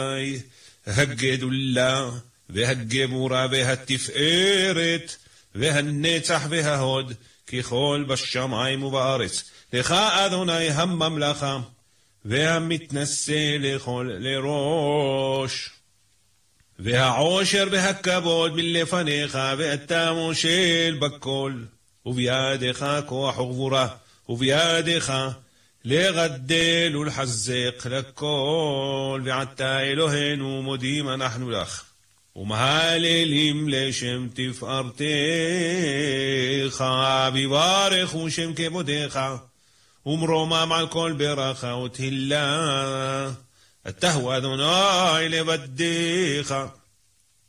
הגדולה והגבורה והתפארת והנצח וההוד ככל בשמיים ובארץ. לך אדוני הממלכה והמתנשא לכל לראש, והעושר והכבוד מלפניך, ואתה מושל בכל, ובידך כוח וגבורה, ובידך לגדל ולחזק לכל. ועתה אלוהינו מודים אנחנו לך ומהללים לשם תפארתך, ויברכו שם כבודך ומרומם על כל ברכה ותהילה. אתה הוא אדוני לבדיך.